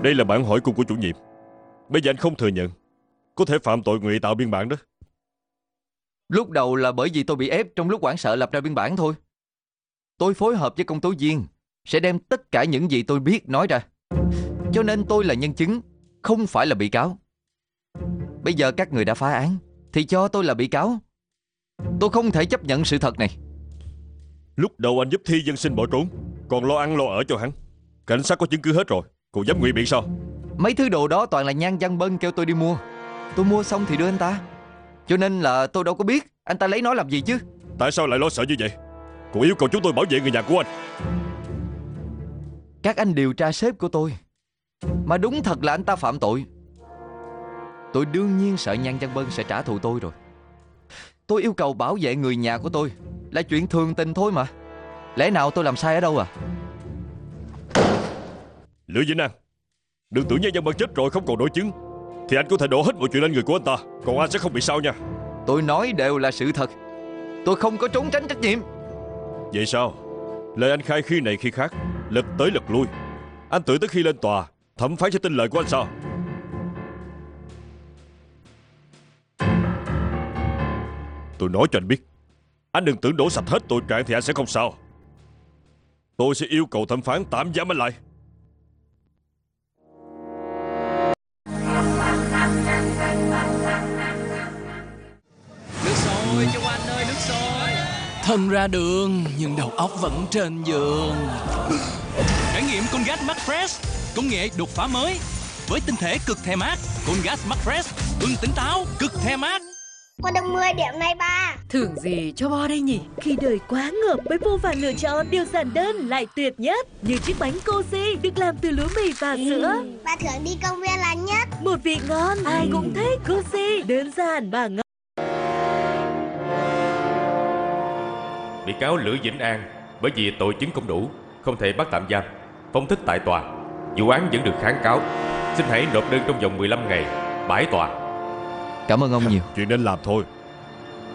Đây là bản hỏi cung của chủ nhiệm. Bây giờ anh không thừa nhận, có thể phạm tội ngụy tạo biên bản đó. Lúc đầu là bởi vì tôi bị ép trong lúc hoảng sợ lập ra biên bản thôi. Tôi phối hợp với công tố viên sẽ đem tất cả những gì tôi biết nói ra. Cho nên tôi là nhân chứng, không phải là bị cáo. Bây giờ các người đã phá án thì cho tôi là bị cáo. Tôi không thể chấp nhận sự thật này. Lúc đầu anh giúp Thi dân sinh bỏ trốn, còn lo ăn lo ở cho hắn. Cảnh sát có chứng cứ hết rồi, còn dám ngụy biện sao? Mấy thứ đồ đó toàn là Nhan Văn Bân kêu tôi đi mua. Tôi mua xong thì đưa anh ta. Cho nên là tôi đâu có biết anh ta lấy nó làm gì chứ. Tại sao lại lo sợ như vậy? Còn yêu cầu chúng tôi bảo vệ người nhà của anh. Các anh điều tra sếp của tôi, mà đúng thật là anh ta phạm tội. Tôi đương nhiên sợ Nhan Văn Bân sẽ trả thù tôi rồi. Tôi yêu cầu bảo vệ người nhà của tôi là chuyện thường tình thôi mà. Lẽ nào tôi làm sai ở đâu à? Lữ Vĩnh An, đừng tưởng Nhan Văn Bân chết rồi không còn đối chứng thì anh có thể đổ hết mọi chuyện lên người của anh ta, còn anh sẽ không bị sao nha. Tôi nói đều là sự thật. Tôi không có trốn tránh trách nhiệm. Vậy sao? Lời anh khai khi này khi khác, lật tới lật lui. Anh tưởng tới khi lên tòa, thẩm phán sẽ tin lời của anh sao? Tôi nói cho anh biết, anh đừng tưởng đổ sạch hết tội trạng thì anh sẽ không sao. Tôi sẽ yêu cầu thẩm phán tạm giam anh lại. Nước sôi cho anh ơi, nước sôi. Thân ra đường nhưng đầu óc vẫn trên giường. Trải nghiệm Colgate Max Fresh, công nghệ đột phá mới với tinh thể cực the mát. Colgate Max Fresh, ưng tỉnh táo, cực the mát. Con được 10 điểm này ba. Thưởng gì cho bo đây nhỉ? Khi đời quá ngợp với vô vàn lựa chọn, điều giản đơn lại tuyệt nhất. Như chiếc bánh Cozy được làm từ lúa mì và sữa. Ba thưởng đi công viên là nhất. Một vị ngon, ai cũng thích. Cozy, đơn giản mà ngon. Bị cáo Lữ Vĩnh An bởi vì tội chứng không đủ, không thể bắt tạm giam, phóng thích tại tòa. Vụ án vẫn được kháng cáo. Xin hãy nộp đơn trong vòng 15 ngày, bãi tòa. Cảm ơn ông nhiều. Chuyện nên làm thôi.